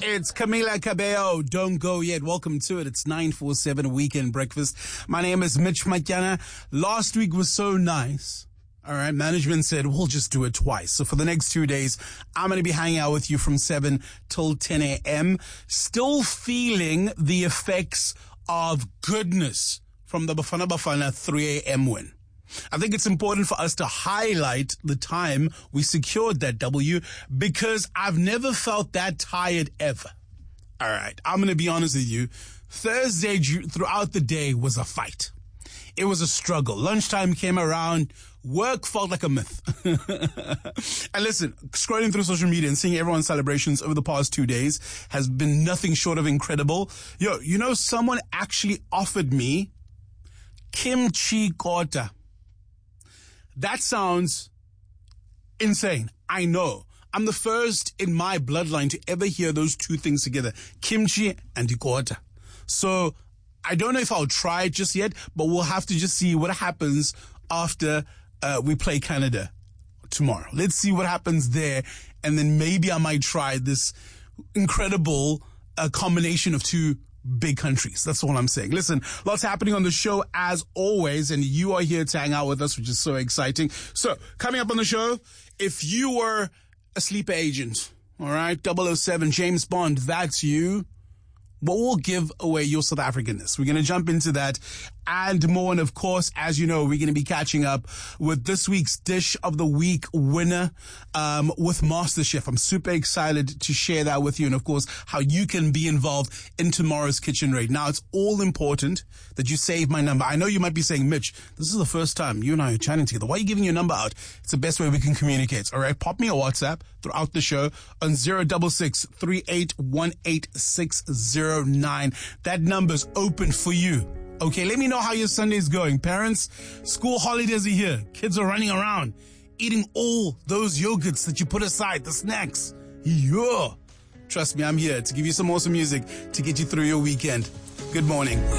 It's Camila Cabello. Don't go yet. Welcome to it. It's 947 Weekend Breakfast. My name is Mitch Matyana. Last week was so nice. All right. Management said, we'll just do it twice. So for the next 2 days, I'm going to be hanging out with you from 7 till 10 a.m. Still feeling the effects of goodness from the Bafana Bafana 3 a.m. win. I think it's important for us to highlight the time we secured that W because I've never felt that tired ever. All right, I'm going to be honest with you. Thursday throughout the day was a fight. It was a struggle. Lunchtime came around. Work felt like a myth. And listen, scrolling through social media and seeing everyone's celebrations over the past 2 days has been nothing short of incredible. You know, someone actually offered me kimchi kota. That sounds insane. I know. I'm the first in my bloodline to ever hear those two things together. Kimchi and ikota. So I don't know if I'll try it just yet, but we'll have to just see what happens after we play Canada tomorrow. Let's see what happens there. And then maybe I might try this incredible combination of two big countries. That's all I'm saying. Listen, lots happening on the show as always, and you are here to hang out with us, which is so exciting. So, coming up on the show, if you were a sleeper agent, all right, 007, James Bond, that's you. But we'll give away your South Africanness. We're going to jump into that and more. And of course, as you know, we're going to be catching up with this week's Dish of the Week winner with MasterChef. I'm super excited to share that with you. And of course, how you can be involved in tomorrow's kitchen raid. Now, it's all important that you save my number. I know you might be saying, Mitch, this is the first time you and I are chatting together. Why are you giving your number out? It's the best way we can communicate. All right. Pop me a WhatsApp throughout the show on 066 3818 That number's open for you. Okay, let me know how your Sunday's going. Parents, school holidays are here. Kids are running around, eating all those yogurts that you put aside, the snacks. Yeah. Trust me, I'm here to give you some awesome music to get you through your weekend. Good morning.